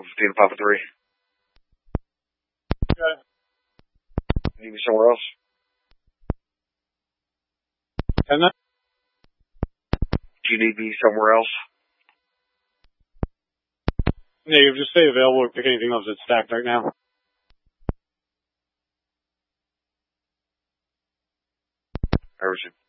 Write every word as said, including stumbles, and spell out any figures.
one fifteen Papa three. Got it. Need me somewhere else? And that? Do you need me somewhere else? Negative, just stay available or pick anything else that's stacked right now. Everything.